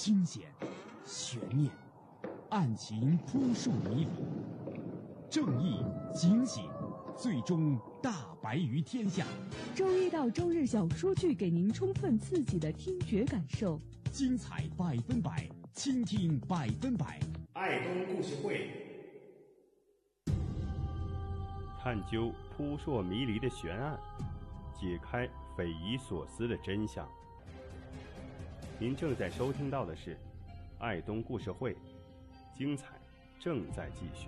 惊险、悬念、案情扑朔迷离，正义、警醒，最终大白于天下。 周一到周日小说剧给您充分刺激的听觉感受， 精彩100%，倾听100%。 爱东故事会， 探究扑朔迷离的悬案，解开匪夷所思的真相。您正在收听到的是爱东故事会，精彩正在继续。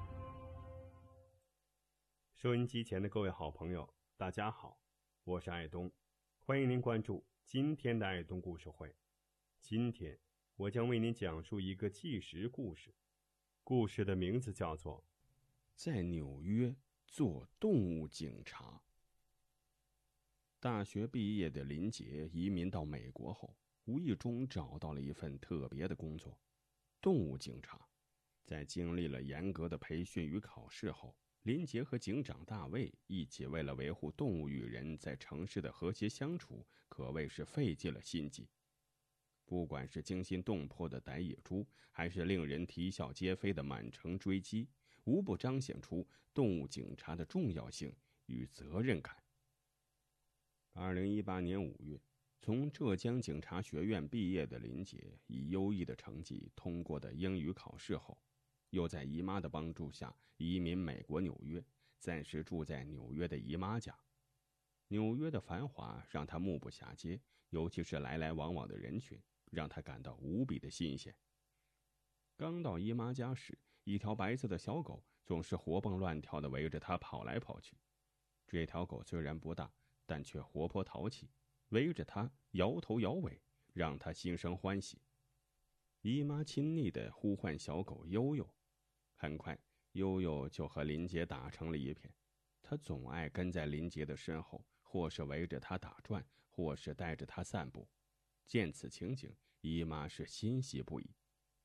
收音机前的各位好朋友，大家好，我是爱东，欢迎您关注今天的爱东故事会。今天我将为您讲述一个纪实故事，故事的名字叫做在纽约做动物警察。大学毕业的林杰移民到美国后，无意中找到了一份特别的工作——动物警察。在经历了严格的培训与考试后，林杰和警长大卫一起为了维护动物与人在城市的和谐相处，可谓是费尽了心机。不管是惊心动魄的逮野猪，还是令人啼笑皆非的满城追击，无不彰显出动物警察的重要性与责任感。2018年5月，从浙江警察学院毕业的林杰以优异的成绩通过的英语考试后，又在姨妈的帮助下移民美国纽约，暂时住在纽约的姨妈家。纽约的繁华让他目不暇接，尤其是来来往往的人群，让他感到无比的新鲜。刚到姨妈家时，一条白色的小狗总是活蹦乱跳地围着他跑来跑去。这条狗虽然不大，但却活泼淘气，围着他摇头摇尾，让他心生欢喜。姨妈亲昵地呼唤小狗悠悠，很快悠悠就和林杰打成了一片。他总爱跟在林杰的身后，或是围着他打转，或是带着他散步。见此情景，姨妈是欣喜不已。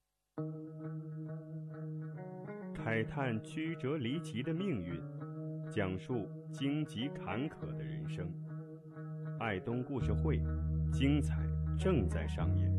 慨叹曲折离奇的命运，讲述荆棘坎坷的人生。爱东故事会，精彩正在上演。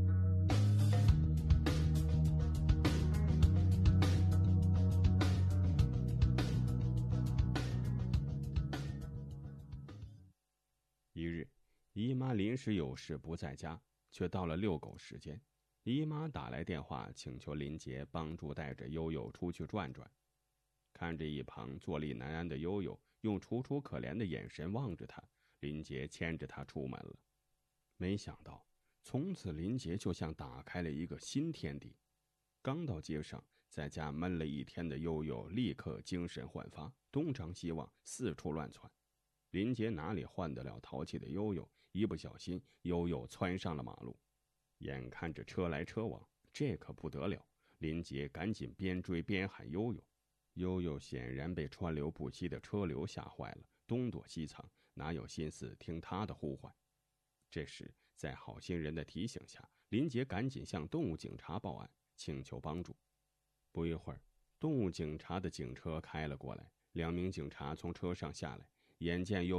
一日，姨妈临时有事不在家，却到了遛狗时间。姨妈打来电话，请求林杰帮助带着悠悠出去转转。看着一旁坐立难安的悠悠，用楚楚可怜的眼神望着他，林杰牵着他出门了。没想到，从此林杰就像打开了一个新天地。刚到街上，在家闷了一天的悠悠立刻精神焕发，东张西望，四处乱窜。林杰哪里换得了淘气的悠悠，一不小心悠悠窜上了马路。眼看着车来车往，这可不得了，林杰赶紧边追边喊悠悠。悠悠显然被川流不息的车流吓坏了，东躲西藏，哪有心思听他的呼唤。这时在好心人的提醒下，林杰赶紧向动物警察报案，请求帮助。不一会儿，动物警察的警车开了过来，2名警察从车上下来，眼见悠